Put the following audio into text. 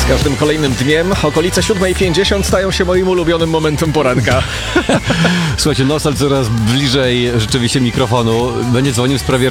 każdym kolejnym dniem okolice 7:50 stają się moim ulubionym momentem poranka. Słuchajcie, Nosal coraz bliżej rzeczywiście mikrofonu. Będzie dzwonił w sprawie